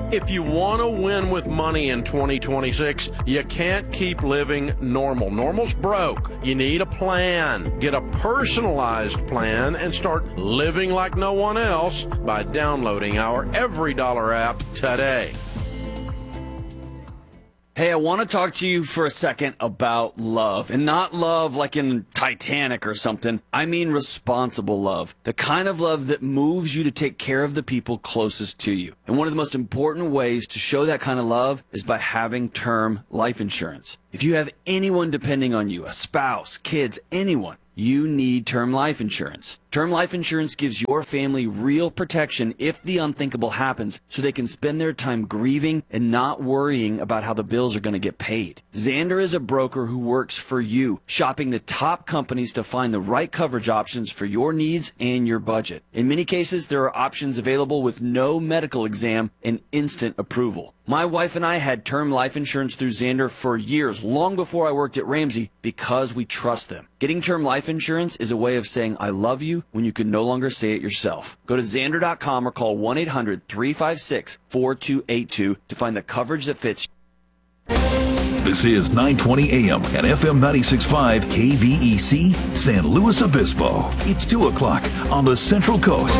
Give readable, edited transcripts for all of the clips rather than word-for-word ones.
If you want to win with money in 2026, you can't keep living normal. Normal's broke. You need a plan. Get a personalized plan and start living like no one else by downloading our Every Dollar app today. Hey, I want to talk to you for a second about love. And not love like in Titanic or something. I mean responsible love. The kind of love that moves you to take care of the people closest to you. And one of the most important ways to show that kind of love is by having term life insurance. If you have anyone depending on you, a spouse, kids, anyone, you need term life insurance. Term life insurance gives your family real protection if the unthinkable happens, so they can spend their time grieving and not worrying about how the bills are going to get paid. Xander is a broker who works for you, shopping the top companies to find the right coverage options for your needs and your budget. In many cases, there are options available with no medical exam and instant approval. My wife and I had term life insurance through Xander for years, long before I worked at Ramsey, because we trust them. Getting term life insurance is a way of saying I love you when you can no longer say it yourself. Go to Xander.com or call 1-800-356-4282 to find the coverage that fits. This is 920 AM and FM 96.5 KVEC San Luis Obispo. It's 2 o'clock on the Central Coast.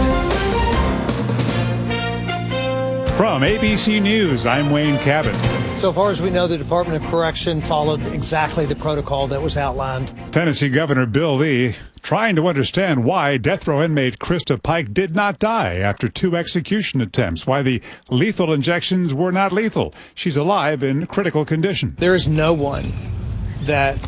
From ABC News, I'm Wayne Cabot. So far as we know, the Department of Correction followed exactly the protocol that was outlined. Tennessee Governor Bill Lee trying to understand why death row inmate Krista Pike did not die after 2 execution attempts, why the lethal injections were not lethal. She's alive in critical condition. There is no one that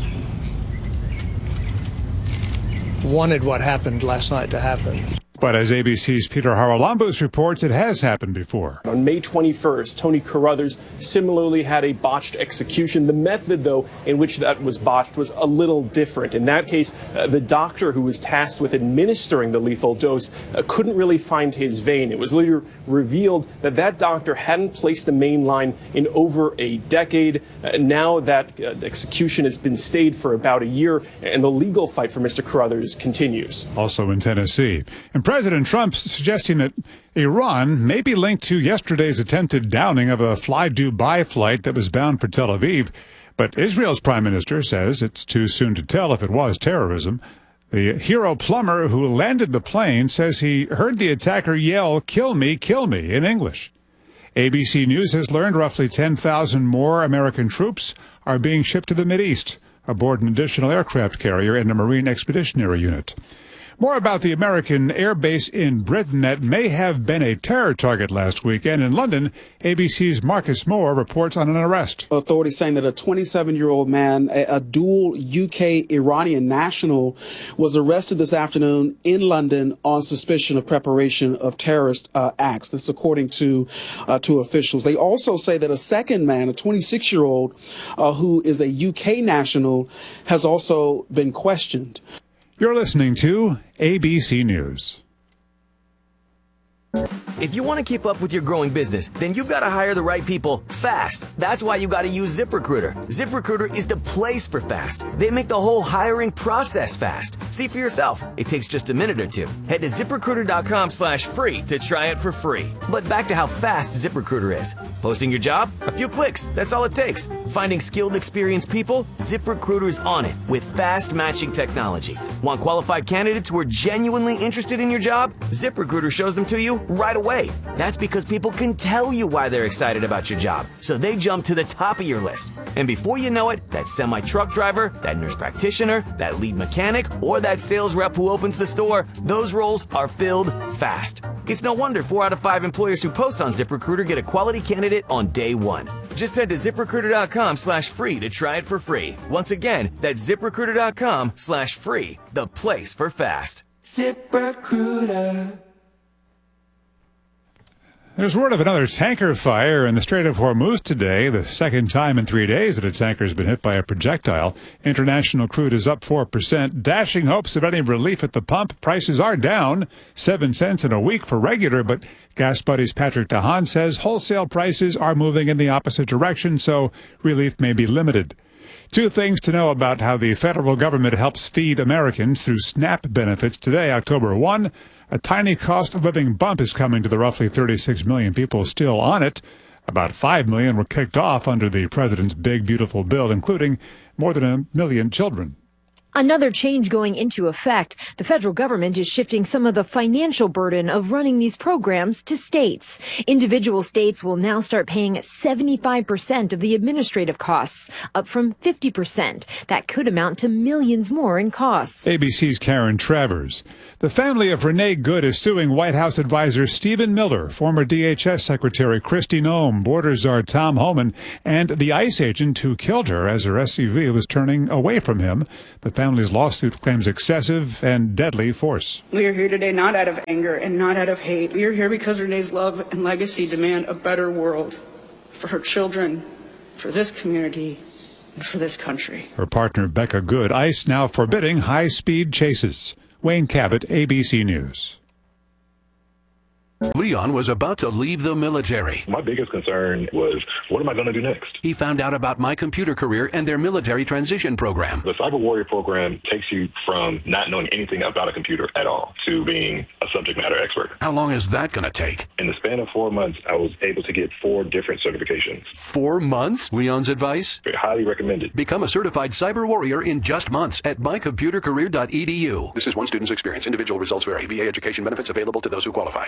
wanted what happened last night to happen. But as ABC's Peter Haralambos reports, it has happened before. On May 21st, Tony Carruthers similarly had a botched execution. The method, though, in which that was botched was a little different. In that case, the doctor who was tasked with administering the lethal dose couldn't really find his vein. It was later revealed that that doctor hadn't placed the main line in over a decade. Now that execution has been stayed for about a year, and the legal fight for Mr. Carruthers continues. Also in Tennessee. And President Trump's suggesting that Iran may be linked to yesterday's attempted downing of a Fly Dubai flight that was bound for Tel Aviv. But Israel's prime minister says it's too soon to tell if it was terrorism. The hero plumber who landed the plane says he heard the attacker yell, kill me," in English. ABC News has learned roughly 10,000 more American troops are being shipped to the Mideast aboard an additional aircraft carrier and a Marine Expeditionary Unit. More about the American air base in Britain that may have been a terror target last weekend. In London, ABC's Marcus Moore reports on an arrest. Authorities saying that a 27-year-old man, a dual UK-Iranian national, was arrested this afternoon in London on suspicion of preparation of terrorist acts. This according to officials. They also say that a second man, a 26-year-old, who is a UK national, has also been questioned. You're listening to ABC News. If you want to keep up with your growing business, then you've got to hire the right people fast. That's why you got to use ZipRecruiter. ZipRecruiter is the place for fast. They make the whole hiring process fast. See for yourself. It takes just a minute or two. Head to ZipRecruiter.com/free to try it for free. But back to how fast ZipRecruiter is. Posting your job? A few clicks. That's all it takes. Finding skilled, experienced people? ZipRecruiter's on it with fast matching technology. Want qualified candidates who are genuinely interested in your job? ZipRecruiter shows them to you right away. That's because people can tell you why they're excited about your job, so they jump to the top of your list. And before you know it, that semi-truck driver, that nurse practitioner, that lead mechanic, or that sales rep who opens the store, those roles are filled fast. It's no wonder 4 out of 5 employers who post on ZipRecruiter get a quality candidate on day one. Just head to ZipRecruiter.com/free to try it for free. Once again, that's ZipRecruiter.com/free, the place for fast. ZipRecruiter. There's word of another tanker fire in the Strait of Hormuz today, the second time in 3 days that a tanker has been hit by a projectile. International crude is up 4%, dashing hopes of any relief at the pump. Prices are down 7 cents in a week for regular, but Gas Buddy's Patrick DeHaan says wholesale prices are moving in the opposite direction, so relief may be limited. 2 things to know about how the federal government helps feed Americans through SNAP benefits today, October 1. A tiny cost of living bump is coming to the roughly 36 million people still on it. About 5 million were kicked off under the president's big, beautiful bill, including more than 1 million children. Another change going into effect. The federal government is shifting some of the financial burden of running these programs to states. Individual states will now start paying 75% of the administrative costs, up from 50%. That could amount to millions more in costs. ABC's Karen Travers. The family of Renee Good is suing White House advisor Stephen Miller, former DHS Secretary Kristi Noem, border czar Tom Homan, and the ICE agent who killed her as her SUV was turning away from him. The family's lawsuit claims excessive and deadly force. We are here today not out of anger and not out of hate. We are here because Renee's love and legacy demand a better world for her children, for this community, and for this country. Her partner, Becca Good. ICE now forbidding high-speed chases. Wayne Cabot, ABC News. Leon was about to leave the military. My biggest concern was, what am I going to do next? He found out about My Computer Career and their military transition program. The Cyber Warrior program takes you from not knowing anything about a computer at all to being a subject matter expert. How long is that going to take? In the span of 4 months, I was able to get 4 different certifications. 4 months? Leon's advice? Highly recommended. Become a certified cyber warrior in just months at mycomputercareer.edu. This is one student's experience. Individual results vary. VA education benefits available to those who qualify.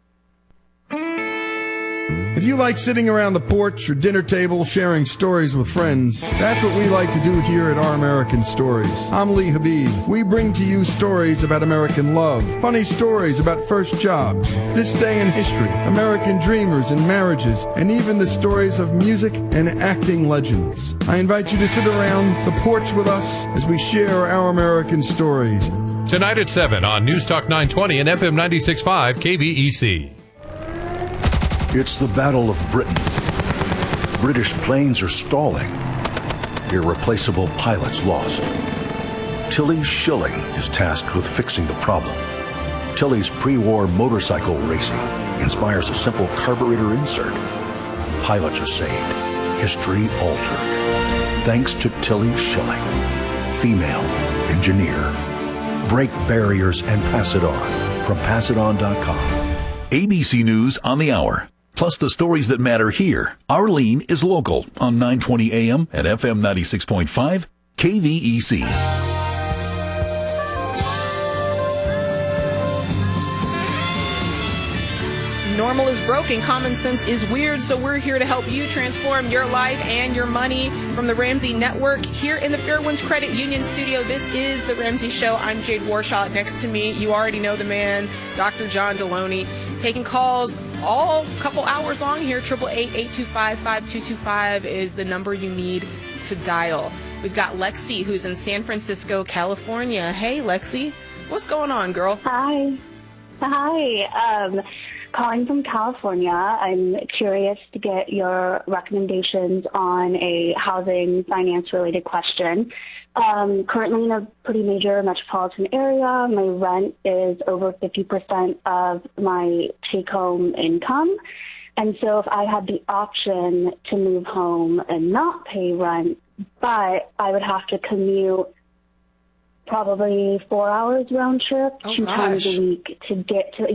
If you like sitting around the porch or dinner table sharing stories with friends, that's what we like to do here at Our American Stories. I'm Lee Habib. We bring to you stories about American love, funny stories about first jobs, this day in history, American dreamers and marriages, and even the stories of music and acting legends. I invite you to sit around the porch with us as we share Our American Stories. Tonight at 7 on News Talk 920 and FM 96.5 KVEC. It's the Battle of Britain. British planes are stalling. Irreplaceable pilots lost. Tilly Schilling is tasked with fixing the problem. Tilly's pre-war motorcycle racing inspires a simple carburetor insert. Pilots are saved. History altered. Thanks to Tilly Schilling, female engineer. Break barriers and pass it on from passiton.com. ABC News on the hour. Plus the stories that matter here. Arlene is local on 920 AM and FM 96.5 KVEC. Normal is broken, common sense is weird, so we're here to help you transform your life and your money from the Ramsey Network here in the Fairwinds Credit Union studio. This is the Ramsey Show. I'm Jade Warshaw. Next to me, you already know the man, Dr. John Deloney, taking calls all couple hours long here. 888-825-5225 is the number you need to dial. We've got Lexi, who's in San Francisco, California. Hey, Lexi, what's going on, girl? Hi. Calling from California. I'm curious to get your recommendations on a housing finance-related question. Currently in a pretty major metropolitan area, my rent is over 50% of my take-home income. And so if I had the option to move home and not pay rent, but I would have to commute probably 4 hours round trip, 2 times a week to get to,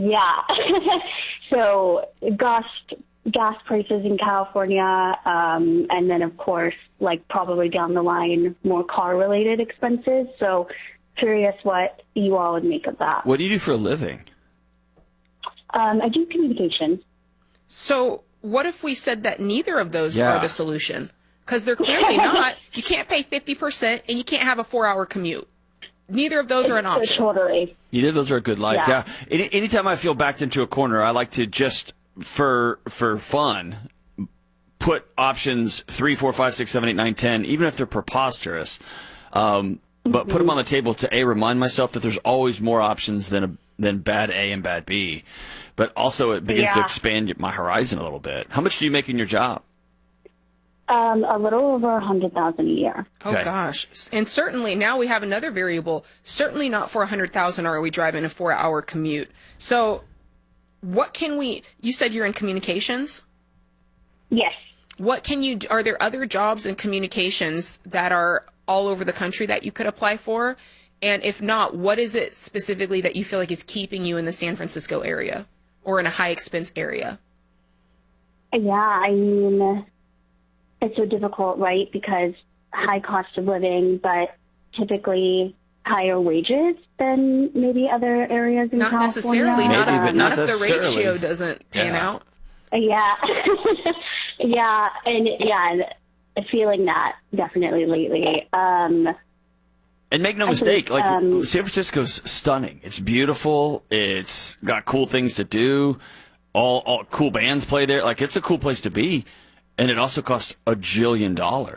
So gas prices in California, and then of course, like probably down the line, more car related expenses. So curious what you all would make of that. What do you do for a living? I do communications. So what if we said that neither of those are the solution? Because they're clearly not. You can't pay 50% and you can't have a 4-hour commute. Neither of those are an option. Totally. Neither of those are a good life. Yeah. Anytime I feel backed into a corner, I like to just, for fun, put options 3, 4, 5, 6, 7, 8, 9, 10, even if they're preposterous. But put them on the table to remind myself that there's always more options than bad A and bad B. But also it begins to expand my horizon a little bit. How much do you make in your job? A little over $100,000 a year. Oh gosh. And certainly now we have another variable. Certainly not for $100,000 are we driving a 4-hour commute. So what can you said you're in communications? Yes. What can you, are there other jobs in communications that are all over the country that you could apply for? And if not, what is it specifically that you feel like is keeping you in the San Francisco area or in a high expense area? Yeah, I mean, it's so difficult, right? Because high cost of living, but typically higher wages than maybe other areas in Not California. necessarily. Maybe, Not if the necessarily. ratio doesn't pan out. Yeah. yeah, and feeling that definitely lately. And make no mistake, San Francisco's stunning. It's beautiful. It's got cool things to do. All cool bands play there. Like, it's a cool place to be. And it also costs $1 jillion.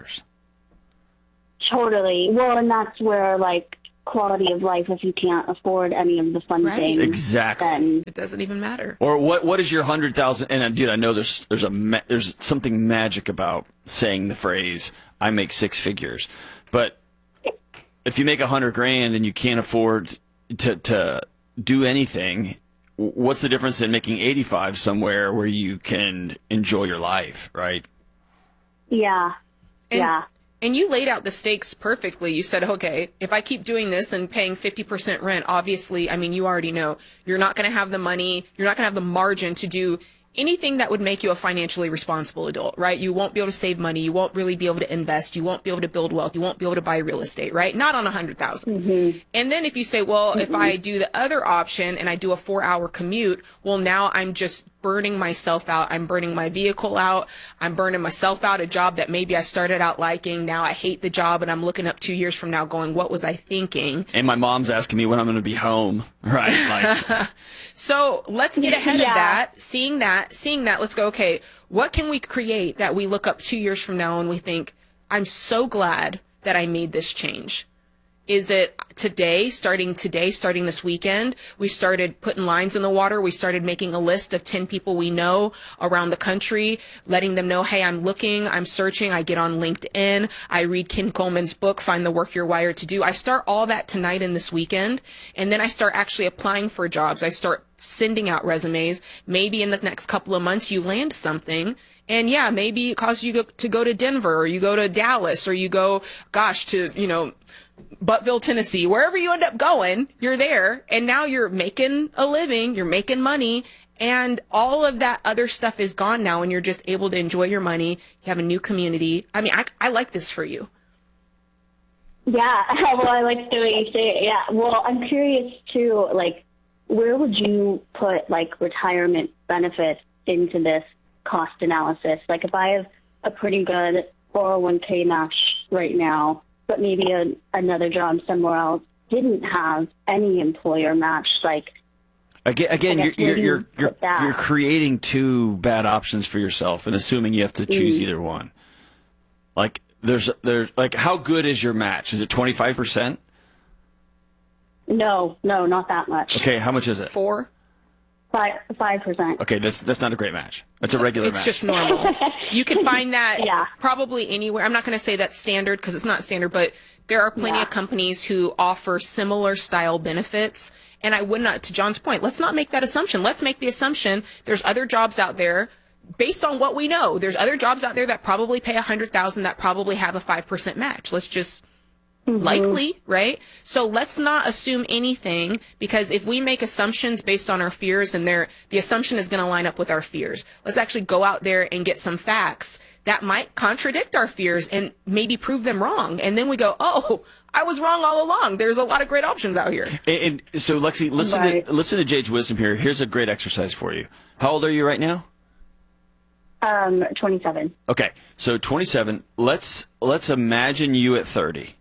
Totally. Well, and that's where, like, quality of life, if you can't afford any of the fun things. Exactly. Then it doesn't even matter. Or what is your 100,000? And dude, I know there's something magic about saying the phrase, I make six figures. But if you make $100,000 and you can't afford to do anything, what's the difference in making 85 somewhere where you can enjoy your life, right? Yeah. And you laid out the stakes perfectly. You said, okay, if I keep doing this and paying 50% rent, obviously, I mean, you already know you're not going to have the money, you're not going to have the margin to do anything that would make you a financially responsible adult, right? You won't be able to save money. You won't really be able to invest. You won't be able to build wealth. You won't be able to buy real estate, right? Not on 100,000. Mm-hmm. And then if you say, well, if I do the other option and I do a 4-hour commute, well, now I'm just burning myself out. I'm burning my vehicle out. I'm burning myself out. A job that maybe I started out liking. Now I hate the job and I'm looking up 2 years from now going, what was I thinking? And my mom's asking me when I'm going to be home, right? Like, so let's get ahead of that. Seeing that, let's go, okay, what can we create that we look up 2 years from now and we think, I'm so glad that I made this change? Is it starting this weekend, we started putting lines in the water. We started making a list of 10 people we know around the country, letting them know, hey, I'm looking, I'm searching. I get on LinkedIn. I read Ken Coleman's book, Find the Work You're Wired to Do. I start all that tonight and this weekend. And then I start actually applying for jobs. I start sending out resumes. Maybe in the next couple of months you land something. And yeah, maybe it causes you to go to Denver, or you go to Dallas, or you go, to, Buttville, Tennessee, wherever you end up going, you're there. And now you're making a living, you're making money, and all of that other stuff is gone now, and you're just able to enjoy your money. You have a new community. I mean, I like this for you. Yeah, well, I like the way you say it. Yeah, well, I'm curious too, like, where would you put, like, retirement benefits into this cost analysis? Like, if I have a pretty good 401k match right now, but maybe another job somewhere else didn't have any employer match, like, again, you're creating two bad options for yourself and assuming you have to choose either one. Like, there's like, how good is your match? Is it 25%? No, not that much. Okay, how much is it? 5%. Okay, that's not a great match. That's a regular match. It's just normal. You can find that probably anywhere. I'm not going to say that's standard because it's not standard, but there are plenty of companies who offer similar style benefits. And I would not, to John's point, let's not make that assumption. Let's make the assumption there's other jobs out there. Based on what we know, there's other jobs out there that probably pay $100,000 that probably have a 5% match. Let's just likely, right? So let's not assume anything, because if we make assumptions based on our fears and the assumption is going to line up with our fears, let's actually go out there and get some facts that might contradict our fears and maybe prove them wrong. And then we go, oh, I was wrong all along. There's a lot of great options out here. And so, Lexi, listen to Jade's wisdom here. Here's a great exercise for you. How old are you right now? 27. Okay, so 27. Let's imagine you at 30.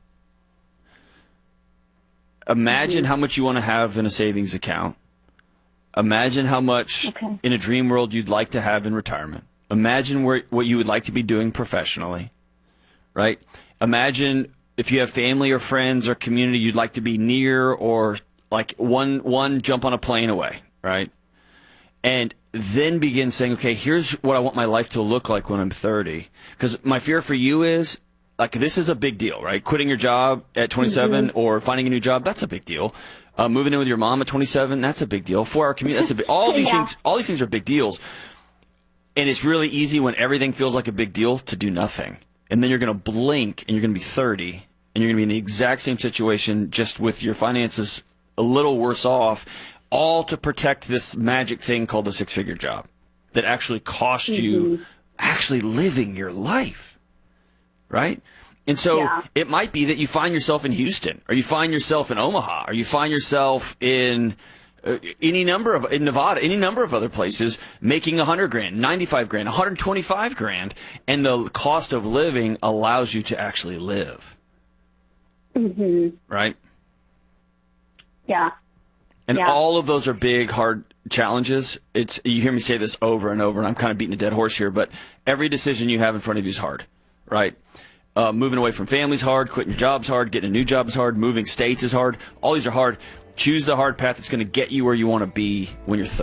Imagine how much you want to have in a savings account. Imagine how much in a dream world you'd like to have in retirement. Imagine what you would like to be doing professionally, right? Imagine if you have family or friends or community you'd like to be near, or like one jump on a plane away, right? And then begin saying, okay, here's what I want my life to look like when I'm 30. Because my fear for you is, like, this is a big deal, right? Quitting your job at 27 or finding a new job, that's a big deal. Moving in with your mom at 27, that's a big deal. For our community, that's a big. All these things are big deals. And it's really easy when everything feels like a big deal to do nothing. And then you're going to blink and you're going to be 30 and you're going to be in the exact same situation, just with your finances a little worse off, all to protect this magic thing called the six-figure job that actually cost you actually living your life, right? And so it might be that you find yourself in Houston, or you find yourself in Omaha, or you find yourself in in Nevada, any number of other places, making $100,000, $95,000, $125,000, and the cost of living allows you to actually live. Right? Yeah. And all of those are big, hard challenges. You hear me say this over and over, and I'm kind of beating a dead horse here, but every decision you have in front of you is hard, right? Moving away from family is hard, quitting your job is hard, getting a new job is hard, moving states is hard. All these are hard. Choose the hard path that's going to get you where you want to be when you're 30.